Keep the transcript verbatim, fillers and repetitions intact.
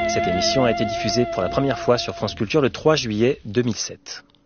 Cette émission a été diffusée pour la première fois sur France Culture le trois juillet deux mille sept.